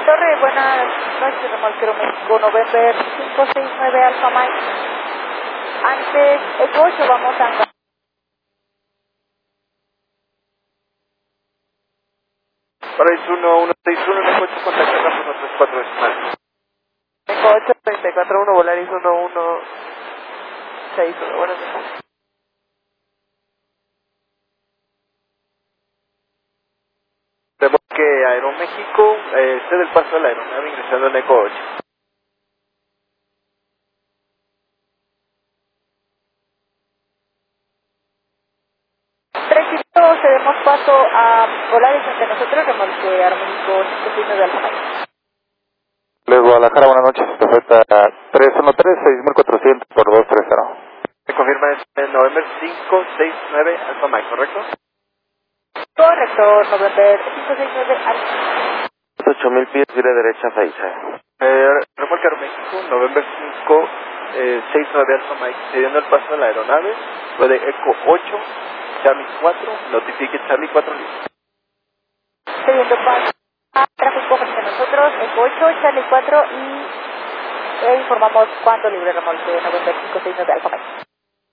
Torre, buenas noches, remolquero México, November 569 Alfa Mike. Antes, Eco 8, vamos a... 161, Eco 8, contactando con 134 decimal. Eco 8, 341, Volaris 1161, buenas noches. Remolque Aeroméxico, cede el paso de la aeronave ingresando en Eco 8. Tranquilo, cedemos paso a Volaris ante nosotros, remolque Aeroméxico 569 Alfa Mike. Les Guadalajara, buenas noches. Oferta 313-6400 por 230. Me confirma es el November 569 Alfa Mike, ¿correcto? Correcto, November 569 Alfa Mike. 8000 pies, vira derecha 6. Remolque Aeroméxico, November 569 Alfa Mike, cediendo el paso de la aeronave, puede Eco 8, Charlie 4, notifique Charlie 4 listo. Cediendo paso a tráfico frente a nosotros, Eco 8, Charlie 4 y informamos cuándo libre remolque November 569 Alfa Mike.